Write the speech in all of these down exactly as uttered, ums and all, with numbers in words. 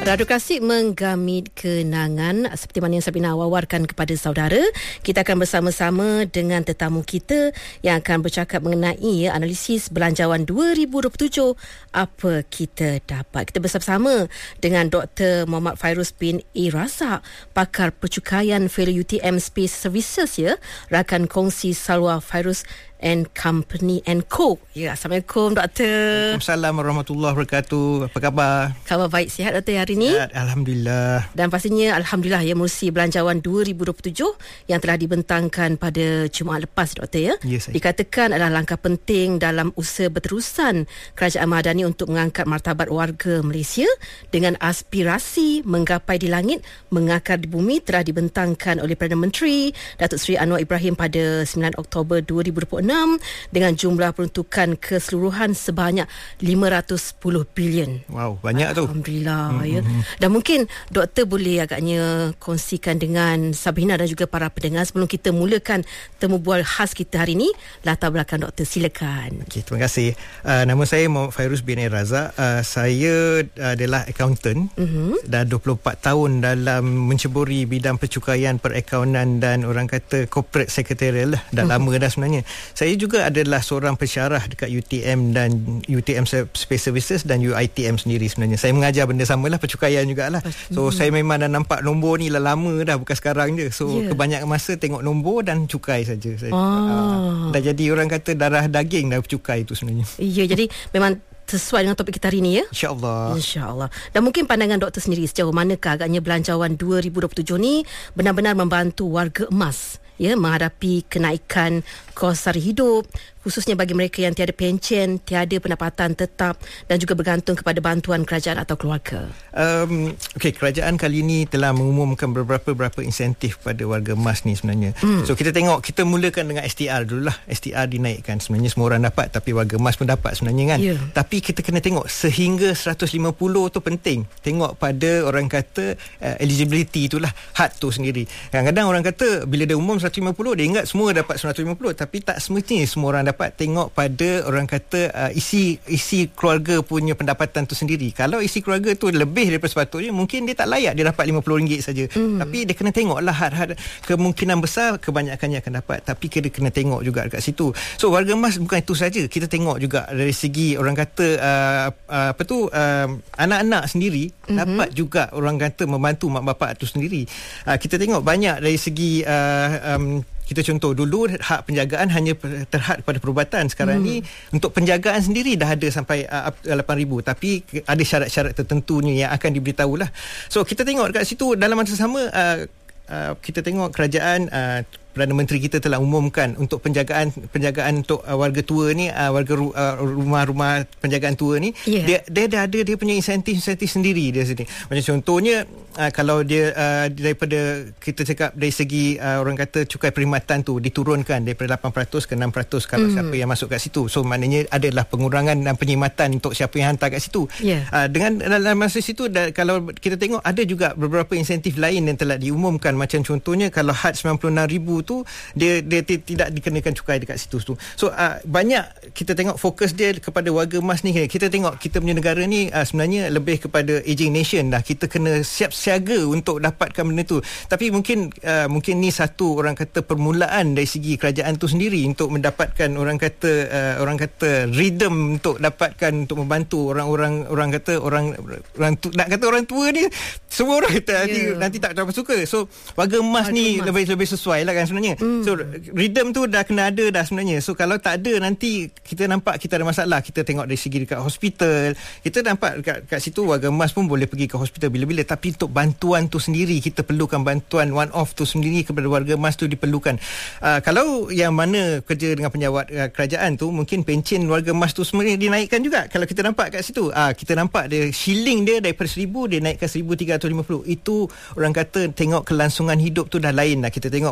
Radio Klasik menggamit kenangan seperti mana yang Sabina wawarkan kepada saudara. Kita akan bersama-sama dengan tetamu kita yang akan bercakap mengenai ya, analisis belanjawan dua ribu dua puluh tujuh. Apa kita dapat? Kita bersama-sama dengan Doktor Muhammad Fairuz bin A. Razak, pakar percukaian fellow U T M Space Services ya. Rakan kongsi Salwa Fairuz and Company and Co. Ya, Assalamualaikum Doktor. Waalaikumsalam warahmatullahi wabarakatuh. Apa khabar? Khabar baik, sihat Doktor hari ini? Ya, Alhamdulillah. Dan pastinya Alhamdulillah ya, menerusi belanjawan dua ribu dua puluh tujuh yang telah dibentangkan pada Jumaat lepas Doktor ya. Yes, dikatakan adalah langkah penting dalam usaha berterusan Kerajaan Madani untuk mengangkat martabat warga Malaysia dengan aspirasi menggapai di langit, mengakar di bumi telah dibentangkan oleh Perdana Menteri Datuk Seri Anwar Ibrahim pada sembilan Oktober dua ribu dua puluh enam dengan jumlah peruntukan keseluruhan sebanyak lima ratus sepuluh bilion. Wow, banyak tu. Alhamdulillah mm-hmm. ya. Dan mungkin doktor boleh agaknya kongsikan dengan Sabina dan juga para pendengar sebelum kita mulakan temu bual khas kita hari ini. Latar belakang doktor, silakan. Okey, terima kasih. Uh, nama saya Muhammad Fairuz bin A. Razak. Uh, saya adalah accountant. Mm-hmm. Dah dua puluh empat tahun dalam menceburi bidang percukaian, perakaunan dan orang kata corporate secretarial lah. Dah mm-hmm. lama dah sebenarnya. Saya juga adalah seorang pensyarah dekat U T M dan U T M Space Services dan U I T M sendiri sebenarnya. Saya mengajar benda samalah, percukaian jugalah. So hmm. saya memang dah nampak nombor ni lah lama dah, bukan sekarang je. So yeah. kebanyakan masa tengok nombor dan cukai saja. Saya, ah. uh, dah jadi orang kata darah daging dah cukai tu sebenarnya. Ya, jadi memang sesuai dengan topik kita hari ini ya. InsyaAllah. InsyaAllah. Dan mungkin pandangan doktor sendiri sejauh manakah agaknya belanjawan dua ribu dua puluh tujuh ni benar-benar membantu warga emas ya menghadapi kenaikan kos sara hidup, khususnya bagi mereka yang tiada pencen, tiada pendapatan tetap dan juga bergantung kepada bantuan kerajaan atau keluarga. Um, Okey, kerajaan kali ini telah mengumumkan beberapa-beberapa insentif kepada warga emas ni sebenarnya. Hmm. So kita tengok, kita mulakan dengan S T R dululah. S T R dinaikkan. Sebenarnya semua orang dapat, tapi warga emas pun dapat sebenarnya kan. Yeah. Tapi kita kena tengok sehingga seratus lima puluh tu penting. Tengok pada orang kata uh, eligibility itulah, had tu sendiri. Kadang-kadang orang kata bila dia umum seratus lima puluh dia ingat semua dapat seratus lima puluh, tapi tak semestinya semua orang dapat. Tengok pada orang kata uh, isi isi keluarga punya pendapatan tu sendiri. Kalau isi keluarga tu lebih daripada sepatutnya, mungkin dia tak layak dia dapat lima puluh ringgit saja. Mm. Tapi dia kena tengoklah had-had, kemungkinan besar kebanyakannya akan dapat, tapi kita kena tengok juga dekat situ. So warga emas bukan itu saja, kita tengok juga dari segi orang kata uh, uh, apa tu uh, anak-anak sendiri mm-hmm. dapat juga orang kata membantu mak bapak tu sendiri. Uh, kita tengok banyak dari segi uh, um, kita contoh dulu hak penjagaan hanya terhad pada perubatan. Sekarang hmm. ni untuk penjagaan sendiri dah ada sampai uh, lapan ribu, tapi ada syarat-syarat tertentunya yang akan diberitahulah. So kita tengok dekat situ dalam masa sama uh, uh, kita tengok kerajaan uh, Perdana Menteri kita telah umumkan untuk penjagaan penjagaan untuk uh, warga tua ni, uh, warga ru, uh, rumah-rumah penjagaan tua ni, yeah. dia dia dah ada dia punya insentif-insentif sendiri dia sini. Macam contohnya uh, kalau dia uh, daripada kita cakap dari segi uh, orang kata cukai perkhidmatan tu diturunkan daripada lapan peratus ke enam peratus kalau mm. siapa yang masuk kat situ. So maknanya adalah pengurangan dan penyematan untuk siapa yang hantar kat situ. Yeah. Uh, dengan dalam masa situ da, kalau kita tengok ada juga beberapa insentif lain yang telah diumumkan, macam contohnya kalau had sembilan puluh enam ribu tu dia dia t- tidak dikenakan cukai dekat situ tu. So uh, banyak kita tengok fokus dia kepada warga emas ni. Kita tengok kita punya negara ni uh, sebenarnya lebih kepada aging nation dah. Kita kena siap siaga untuk dapatkan benda tu. Tapi mungkin uh, mungkin ni satu orang kata permulaan dari segi kerajaan tu sendiri untuk mendapatkan orang kata uh, orang kata rhythm untuk dapatkan untuk membantu orang-orang orang kata orang orang tu, nak kata orang tua ni semua orang kata yeah. nanti, nanti tak dapat suka. So warga emas warga ni emas. lebih lebih sesuai lah kan sebenarnya. Mm. So rhythm tu dah kena ada dah sebenarnya. So kalau tak ada nanti kita nampak kita ada masalah. Kita tengok dari segi dekat hospital, kita nampak dekat, dekat situ warga emas pun boleh pergi ke hospital bila-bila, tapi untuk bantuan tu sendiri kita perlukan bantuan one off tu sendiri kepada warga emas tu diperlukan. Uh, kalau yang mana kerja dengan penjawat uh, kerajaan tu, mungkin pencen warga emas tu sebenarnya dinaikkan juga. Kalau kita nampak kat situ, uh, kita nampak dia shilling dia daripada seribu dia naikkan seribu tiga ratus lima puluh. Itu orang kata tengok kelangsungan hidup tu dah lain lah. Kita tengok macam-macam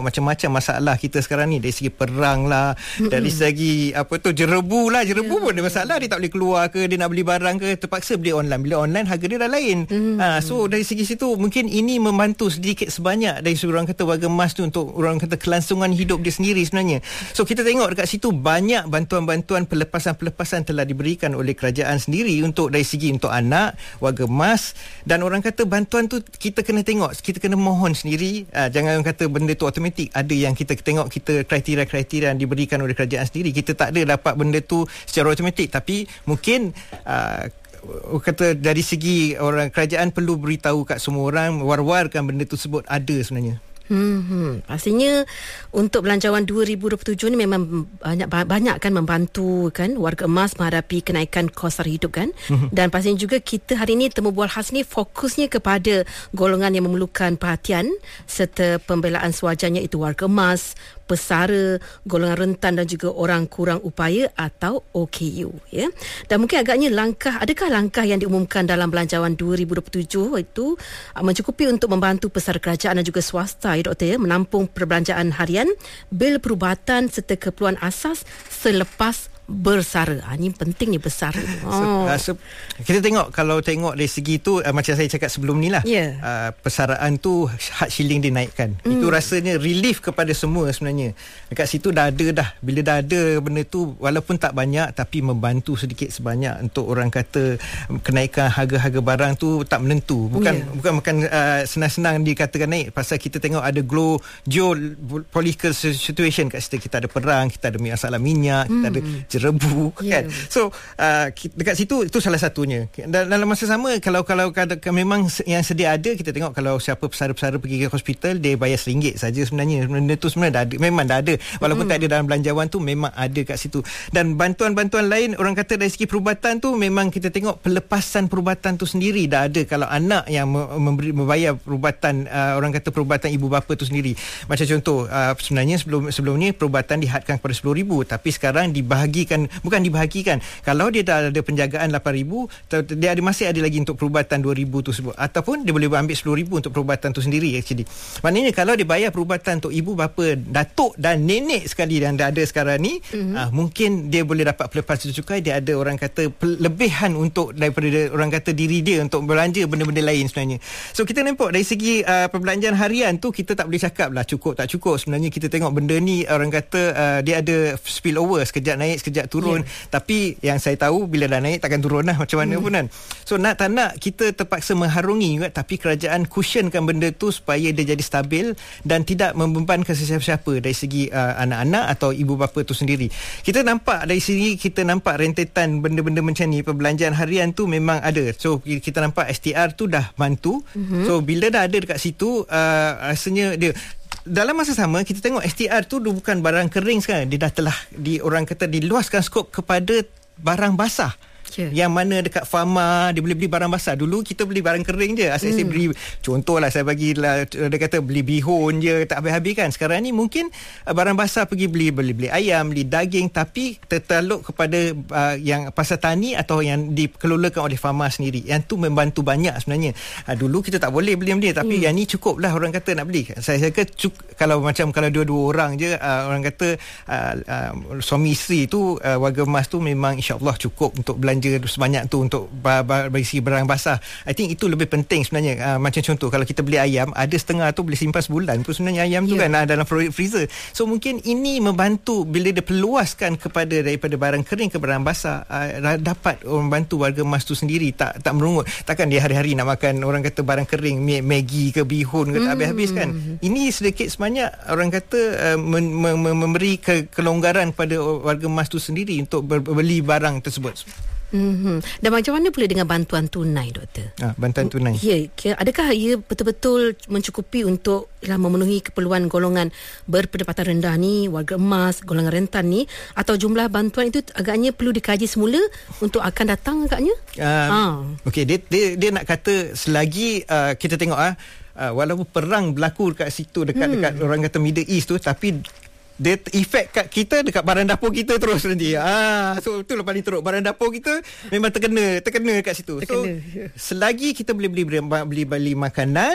kan masalah kita sekarang ni dari segi perang lah, mm-hmm. dari segi apa tu jerebu lah, jerebu yeah. pun ada masalah, dia tak boleh keluar ke, dia nak beli barang ke, terpaksa beli online. Bila online harga dia dah lain. Mm-hmm. Ha, so dari segi situ mungkin ini membantu sedikit sebanyak dari orang kata warga emas tu untuk orang kata kelangsungan hidup dia sendiri sebenarnya. So kita tengok dekat situ banyak bantuan-bantuan pelepasan-pelepasan telah diberikan oleh kerajaan sendiri untuk dari segi untuk anak, warga emas, dan orang kata bantuan tu kita kena tengok, kita kena mohon sendiri. Uh, jangan kata benda tu automatik. Ada yang kita tengok kita kriteria-kriteria yang diberikan oleh kerajaan sendiri. Kita tak ada dapat benda tu secara automatik, tapi mungkin uh, kata dari segi orang kerajaan perlu beritahu kat semua orang, war-warkan benda tersebut ada sebenarnya. Hmm, hmm. Pastinya untuk belanjawan dua ribu dua puluh tujuh ni memang banyak banyak kan membantu kan warga emas menghadapi kenaikan kos sara hidup kan. Hmm. Dan pastinya juga kita hari ini Temu Bual Khas ni fokusnya kepada golongan yang memerlukan perhatian serta pembelaan sewajarnya, itu warga emas, pesara, golongan rentan dan juga orang kurang upaya atau O K U, ya. Dan mungkin agaknya langkah, adakah langkah yang diumumkan dalam belanjawan dua ribu dua puluh tujuh itu uh, mencukupi untuk membantu pesara kerajaan dan juga swasta, ya Doktor, ya, menampung perbelanjaan harian, bil perubatan serta keperluan asas selepas bersara. Ha, ini penting ni bersara. Oh. So, uh, so, kita tengok, kalau tengok dari segi tu uh, macam saya cakap sebelum ni lah, yeah. uh, persaraan tu had shilling dinaikkan. Mm. Itu rasanya relief kepada semua sebenarnya. Dekat situ dah ada dah. Bila dah ada benda tu, walaupun tak banyak tapi membantu sedikit sebanyak untuk orang kata kenaikan harga-harga barang tu tak menentu. Bukan yeah. bukan bukan uh, senang-senang dikatakan naik, pasal kita tengok ada glow geopolitical situation kat situ. Kita ada perang, kita ada masalah minyak, mm. kita ada rebu kan. Yeah. So uh, dekat situ itu salah satunya. Dan dalam masa sama, kalau kalau memang yang sedia ada, kita tengok kalau siapa pesara-pesara pergi ke hospital, dia bayar seringgit saja sebenarnya. Benda tu sebenarnya dah ada, memang dah ada. Walaupun mm. tak ada dalam belanjawan tu, memang ada kat situ. Dan bantuan-bantuan lain, orang kata dari segi perubatan tu, memang kita tengok pelepasan perubatan tu sendiri dah ada. Kalau anak yang memberi, membayar perubatan, uh, orang kata perubatan ibu bapa tu sendiri. Macam contoh, uh, sebenarnya sebelum sebelum ni perubatan dihadkan kepada sepuluh ribu, tapi sekarang dibahagi bukan dibahagikan. Kalau dia dah ada penjagaan lapan ribu, dia ada masih ada lagi untuk perubatan dua ribu tu sebut, ataupun dia boleh ambil sepuluh ribu untuk perubatan tu sendiri actually. Maknanya kalau dia bayar perubatan untuk ibu bapa, datuk dan nenek sekali yang dah ada sekarang ni, mm-hmm. ah, mungkin dia boleh dapat pelepasan cukai. Dia ada orang kata lebihan untuk daripada dia, orang kata diri dia untuk belanja benda-benda lain sebenarnya. So kita nampak dari segi uh, perbelanjaan harian tu, kita tak boleh cakap lah cukup tak cukup. Sebenarnya kita tengok benda ni, orang kata uh, dia ada spill over, sekejap naik sekejap turun, yeah. tapi yang saya tahu bila dah naik takkan turun lah macam mana hmm. pun kan. So nak tak nak kita terpaksa mengharungi juga, tapi kerajaan cushionkan benda tu supaya dia jadi stabil dan tidak membebankan sesiapa-siapa dari segi uh, anak-anak atau ibu bapa tu sendiri. Kita nampak dari sini, kita nampak rentetan benda-benda macam ni, perbelanjaan harian tu memang ada. So kita nampak S T R tu dah bantu. Mm-hmm. So bila dah ada dekat situ, uh, rasanya dia dalam masa sama kita tengok S T R tu bukan barang kering sekarang, dia dah telah di orang kata diluaskan skop kepada barang basah. Yeah. Yang mana dekat Fama dia boleh beli barang basah. Dulu kita beli barang kering je. Asyik mm. saya beli, contohlah saya bagilah, dia kata beli bihun je tak habis-habis kan. Sekarang ni mungkin uh, barang basah pergi beli beli beli ayam, beli daging, tapi tertaluk kepada uh, yang pasar tani atau yang dikelolakan oleh Fama sendiri. Yang tu membantu banyak sebenarnya. Uh, dulu kita tak boleh beli benda, tapi mm. yang ni cukup lah orang kata nak beli. Saya kata cuk, kalau macam kalau dua-dua orang je, uh, orang kata uh, uh, suami isteri tu, uh, warga emas tu memang insya-Allah cukup untuk belanja sebanyak tu untuk bagi barang basah. I think itu lebih penting sebenarnya. Uh, macam contoh kalau kita beli ayam, ada setengah tu boleh simpan sebulan tu sebenarnya ayam yeah. tu kan uh, dalam freezer. So mungkin ini membantu bila dia perluaskan kepada daripada barang kering ke barang basah, uh, dapat membantu warga emas tu sendiri, tak tak merungut. Takkan dia hari-hari nak makan orang kata barang kering, Maggi ke bihun ke tak habis-habis kan. Ini sedikit sebanyak orang kata uh, mem- mem- memberi ke- kelonggaran kepada warga emas tu sendiri untuk beli barang tersebut. Mm-hmm. Dan macam mana pula dengan bantuan tunai, Doktor? Ah, bantuan tunai. Ya, adakah ia betul-betul mencukupi untuk lah, memenuhi keperluan golongan berpendapatan rendah ni, warga emas, golongan rentan ni, atau jumlah bantuan itu agaknya perlu dikaji semula untuk akan datang agaknya? Um, ha. Okey, dia, dia dia nak kata selagi uh, kita tengok ah uh, walaupun perang berlaku dekat situ, dekat hmm. dekat orang kata Middle East tu, tapi dia efek kat kita dekat barang dapur kita terus nanti. Ah, so itulah paling teruk. Barang dapur kita memang terkena, terkena kat situ. Terkena. So selagi kita boleh beli beli beli, beli makanan,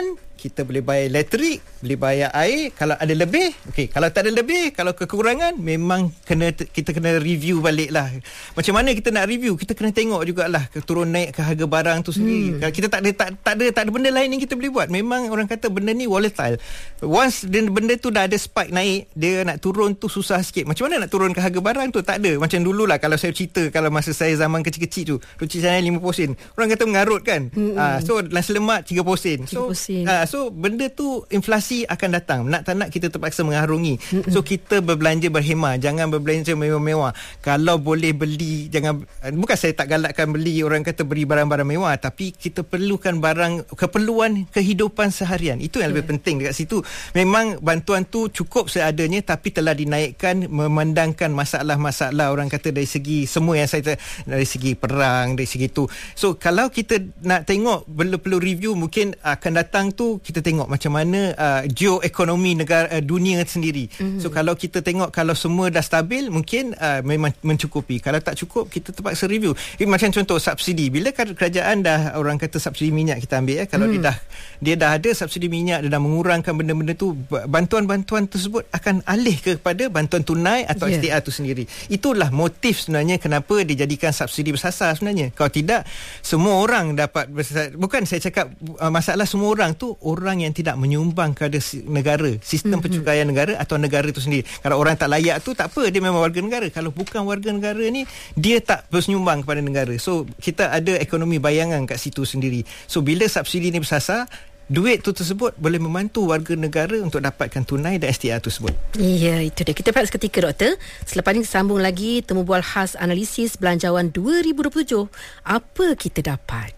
kita boleh bayar elektrik, boleh bayar air. Kalau ada lebih, okey. Kalau tak ada lebih, kalau kekurangan, memang kena kita kena review balik lah. Macam mana kita nak review? Kita kena tengok jugalah turun naik ke harga barang tu sendiri. Hmm. Kalau kita tak ada tak, tak ada tak ada benda lain yang kita boleh buat. Memang orang kata benda ni volatile. Once benda tu dah ada spike naik, dia nak turun tu susah sikit. Macam mana nak turun ke harga barang tu? Tak ada. Macam dululah kalau saya cerita, kalau masa saya zaman kecil-kecil tu, roti canai lima puluh sen. Orang kata mengarut kan. Hmm. Uh, so nasi lemak tiga puluh sen. So uh, so benda tu inflasi akan datang. Nak tak nak kita terpaksa mengarungi. Hmm. So kita berbelanja berhemah, jangan berbelanja mewah-mewah. Kalau boleh beli, jangan, bukan saya tak galakkan beli, orang kata beri barang-barang mewah, tapi kita perlukan barang keperluan kehidupan seharian. Itu yang yeah. lebih penting dekat situ. Memang bantuan tu cukup seadanya, tapi telah dinaikkan memandangkan masalah-masalah orang kata dari segi semua yang saya, dari segi perang, dari segi tu. So kalau kita nak tengok perlu-perlu review, mungkin akan datang tu kita tengok macam mana uh, geoekonomi negara uh, dunia sendiri. Mm-hmm. So kalau kita tengok kalau semua dah stabil, mungkin uh, memang mencukupi. Kalau tak cukup, kita terpaksa review. Eh, macam contoh subsidi, bila kerajaan dah orang kata subsidi minyak kita ambil eh, kalau mm. dia dah dia dah ada subsidi minyak, dia dah mengurangkan benda-benda tu, bantuan-bantuan tersebut akan alih kepada bantuan tunai atau yeah. S T R tu sendiri. Itulah motif sebenarnya kenapa dijadikan subsidi bersasar sebenarnya. Kalau tidak, semua orang dapat bersasar. Bukan saya cakap uh, masalah semua orang tu, orang yang tidak menyumbang kepada negara, sistem mm-hmm. pencukaian negara atau negara tu sendiri. Kalau orang tak layak tu, tak apa, dia memang warga negara. Kalau bukan warga negara ni, dia tak bersenyumbang kepada negara. So kita ada ekonomi bayangan kat situ sendiri. So bila subsidi ni bersasar, duit tu tersebut boleh membantu warga negara untuk dapatkan tunai dan S T R tersebut. Ya, itu dia. Kita berehat seketika, Doktor. Selepas ini sambung lagi temu bual khas analisis belanjawan dua ribu dua puluh tujuh. Apa kita dapat?